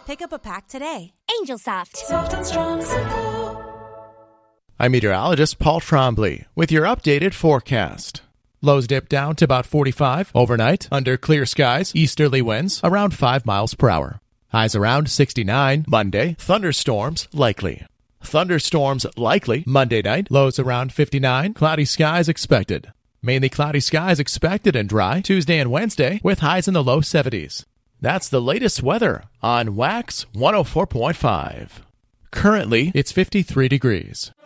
Pick up a pack today. Angel Soft. Soft and strong, simple. I'm meteorologist Paul Trombley with your updated forecast. Lows dip down to about 45 overnight under clear skies, easterly winds around 5 miles per hour. Highs around 69 Monday, thunderstorms likely. Thunderstorms likely Monday night, lows around 59, cloudy skies expected. Mainly cloudy skies expected and dry Tuesday and Wednesday with highs in the low 70s. That's the latest weather on Wax 104.5. Currently, it's 53 degrees.